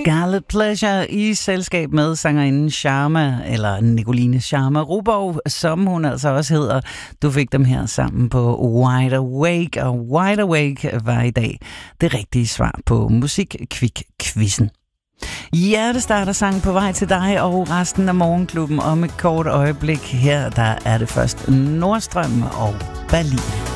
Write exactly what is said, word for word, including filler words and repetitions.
Scarlet Pleasure i selskab med sangerinden Sharma, eller Nicoline Sharma Ruborg, som hun altså også hedder. Du fik dem her sammen på Wide Awake, og Wide Awake var i dag det rigtige svar på Musikquik-quizzen. Hjertestarter sang på vej til dig og resten af Morgenklubben om et kort øjeblik. Her der er det først Nordstrøm og Berlin.